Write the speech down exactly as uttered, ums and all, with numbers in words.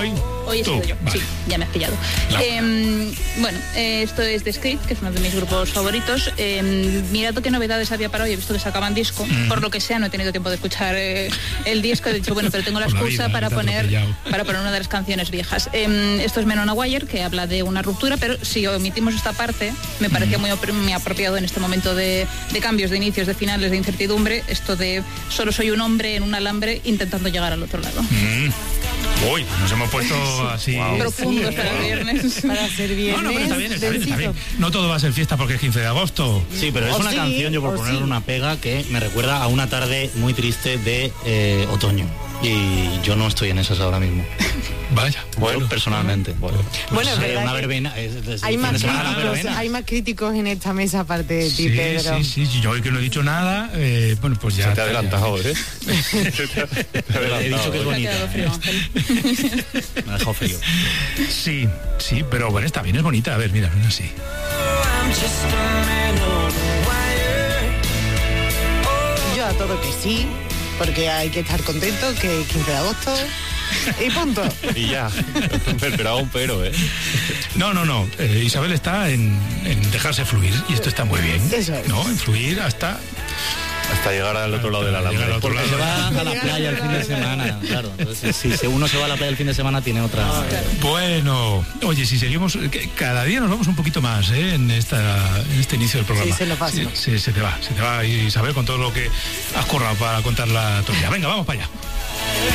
hoy? Hoy he sido yo, vale. Sí, ya me has pillado. No. Eh, bueno, eh, esto es The Script, que es uno de mis grupos favoritos. Eh, mirad qué novedades había para hoy, he visto que sacaban disco. Mm. Por lo que sea, no he tenido tiempo de escuchar eh, el disco. He dicho, bueno, pero tengo la excusa la vida, para, poner, para poner una de las canciones viejas. Eh, esto es Men on a Wire, que habla de una ruptura, pero si omitimos esta parte, me parecía mm. muy, muy apropiado en este momento de, de cambios, de inicios, de finales, de incertidumbre, esto de solo soy un hombre en un alambre intentando llegar al otro lado. Mm. Uy, nos hemos puesto así... Wow. Profundos para el viernes. Para ser viernes. No, no, pero está bien, está bien, está bien. No todo va a ser fiesta porque es quince de agosto. Sí, pero es una sí, canción, yo por ponerle sí. una pega, que me recuerda a una tarde muy triste de eh, otoño. Y yo no estoy en esas ahora mismo. Vaya, bueno, yo personalmente. Bueno, bueno, no sé, una verbena. Es, es, hay, más críticos, hay más críticos en esta mesa aparte de ti, sí, Pedro. Sí, sí, sí, yo hoy que no he dicho nada, eh, bueno, pues ya. Se te ha adelantado, ¿eh? He dicho que es bonita. Me ha dejado frío. Sí, sí, pero bueno, está bien, es bonita. A ver, mira, mira así. Yo a todo que sí. Porque hay que estar contento, que es quince de agosto y punto. Y ya, me esperaba un pero, ¿eh? No, no, no. Eh, Isabel está en, en dejarse fluir y esto está muy bien. Eso es. ¿No? En fluir hasta... Hasta llegar al otro lado de la lámpara. Porque lado. se va a la playa el fin de semana, claro. Entonces, si, si uno se va a la playa el fin de semana, tiene otra... Ah, claro. Bueno, oye, si seguimos... Cada día nos vamos un poquito más, ¿eh? En, esta, en este inicio del programa. Sí, se nos pasa. Sí, sí, se te va, se te va, Isabel, con todo lo que has currado para contar la tuya. Venga, vamos para allá.